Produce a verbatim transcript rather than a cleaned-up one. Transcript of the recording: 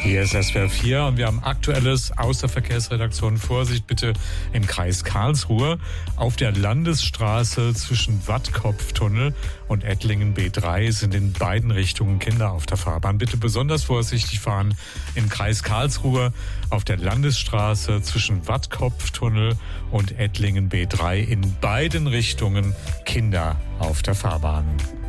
Hier ist S W R vier und wir haben Aktuelles aus der Verkehrsredaktion. Vorsicht bitte im Kreis Karlsruhe. Auf der Landesstraße zwischen Wattkopftunnel und Ettlingen B drei sind in beiden Richtungen Kinder auf der Fahrbahn. Bitte besonders vorsichtig fahren im Kreis Karlsruhe auf der Landesstraße zwischen Wattkopftunnel und Ettlingen B drei in beiden Richtungen Kinder auf der Fahrbahn.